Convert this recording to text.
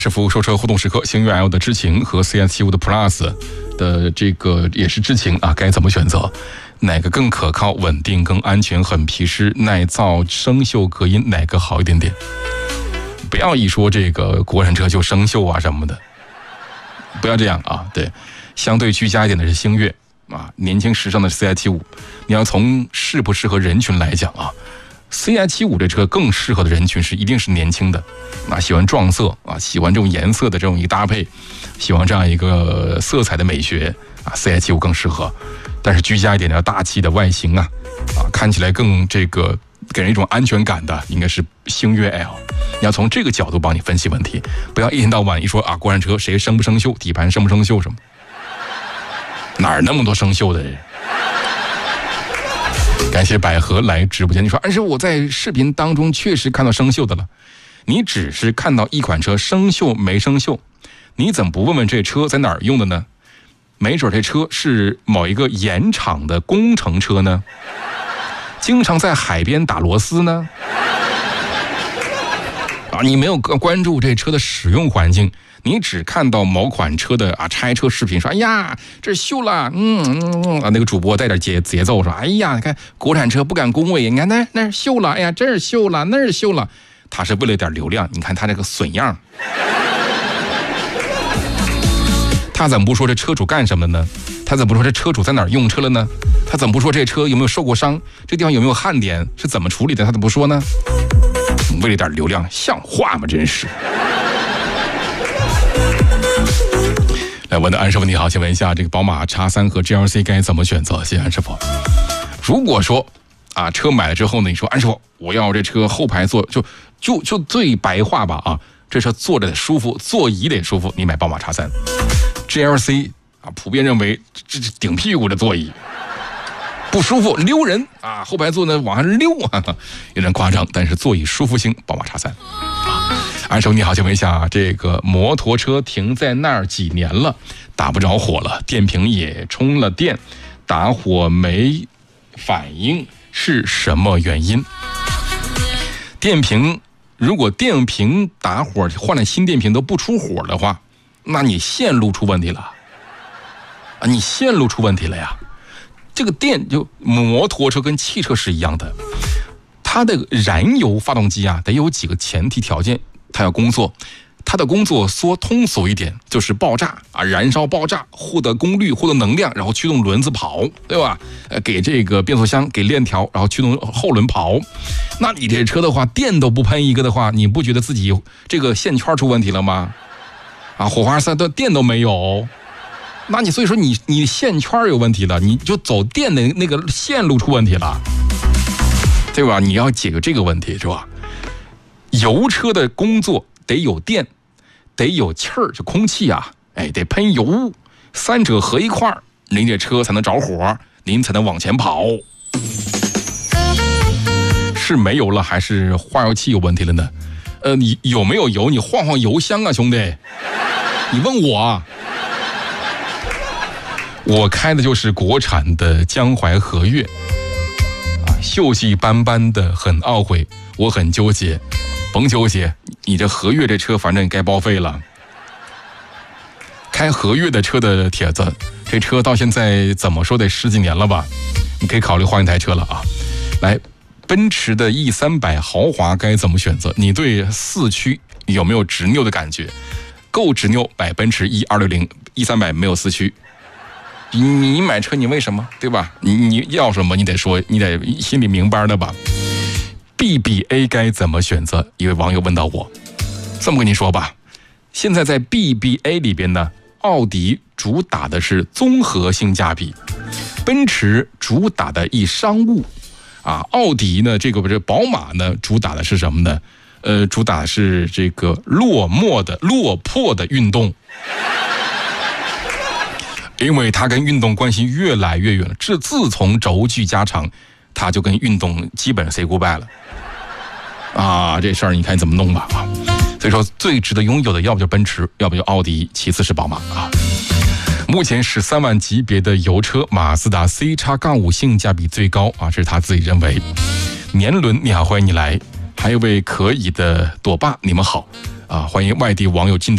是服务说车互动时刻，星越 L 的智行和 CS75 的 Plus 的这个也是智行啊，该怎么选择？哪个更可靠、稳定、更安全、很皮实、耐造、生锈隔音，哪个好一点点？不要一说这个国产车就生锈啊什么的，不要这样啊。对，相对居家一点的是星越啊，年轻时尚的 CI75。你要从适不适合人群来讲啊。CI75 这车更适合的人群是一定是年轻的，啊，喜欢撞色啊，喜欢这种颜色的这种一个搭配，喜欢这样一个色彩的美学啊 ，CI75 更适合。但是居家一点的大气的外形啊，看起来更这个给人一种安全感的，应该是星越 L。你要从这个角度帮你分析问题，不要一天到晚一说啊，国产车谁生不生锈，底盘生不生锈什么，哪儿那么多生锈的人？感谢百合来直播间。你说，而是我在视频当中确实看到生锈的了。你只是看到一款车生锈没生锈，你怎么不问问这车在哪儿用的呢？没准这车是某一个盐厂的工程车呢，经常在海边打螺丝呢。啊，你没有关注这车的使用环境。你只看到某款车的拆车视频，说哎呀这锈了，那个主播带点节奏说，哎呀你看国产车不敢恭维，你看那儿锈了，哎呀这儿锈了那儿锈了，他是为了点流量，你看他这个损样。他怎么不说这车主干什么呢？他怎么不说这车主在哪儿用车了呢？他怎么不说这车有没有受过伤，这地方有没有焊点，是怎么处理的，他怎么不说呢？为了点流量，像话吗？真是。来，问的安师傅你好，请问一下，这个宝马 X3 和 GLC 该怎么选择？谢谢安师傅。如果说车买了之后呢，你说安师傅我要这车后排坐，就最白话吧啊，这车坐着得舒服，座椅得舒服，你买宝马 X3。GLC 普遍认为这是顶屁股的座椅，不舒服溜人啊，后排座呢往上溜有点夸张，但是座椅舒服性，宝马 X3。安叔你好，请问一下，这个摩托车停在那儿几年了，打不着火了，电瓶也充了电，打火没反应，是什么原因？如果电瓶打火换了新电瓶都不出火的话，那你线路出问题了啊！你线路出问题了呀！这个电就摩托车跟汽车是一样的，它的燃油发动机得有几个前提条件。它要工作，它的工作说通俗一点就是爆炸燃烧爆炸，获得功率，获得能量，然后驱动轮子跑，对吧？给这个变速箱给链条，然后驱动后轮跑。那你这车的话，电都不喷一个的话，你不觉得自己这个线圈出问题了吗？火花塞的电都没有，那你所以说你线圈有问题了，你就走电的那个线路出问题了，对吧？你要解决这个问题是吧？油车的工作得有电，得有气儿，就空气得喷油，三者合一块儿，您这车才能着火，您才能往前跑。是没油了还是化油器有问题了呢？你有没有油？你晃晃油箱啊，兄弟！你问我我开的就是国产的江淮和悦锈迹斑斑的，很懊悔，我很纠结。甭纠结，你这和悦这车反正该报废了。开和悦的车的帖子，这车到现在怎么说得10几年了吧？你可以考虑换一台车了啊。来，奔驰的 E300 豪华该怎么选择？你对4驱有没有执拗的感觉？够执拗买奔驰 E260 E300 没有4驱。你买车你为什么？对吧？你要什么你得说，你得心里明白的吧。BBA 该怎么选择？一位网友问到我，这么跟你说吧，现在在 BBA 里边呢，奥迪主打的是综合性价比，奔驰主打的一商务奥迪呢，这宝马呢主打的是什么呢？主打的是这个落魄的运动。因为它跟运动关系越来越远了，自从轴距加长，它就跟运动基本 say goodbye 了这事儿你看怎么弄吧所以说最值得拥有的要不就奔驰，要不就奥迪，其次是宝马目前13万级别的油车马自达 CX-5 性价比最高这是他自己认为。年轮你好，欢迎你来。还有一位可以的朵爸，你们好啊，欢迎外地网友进到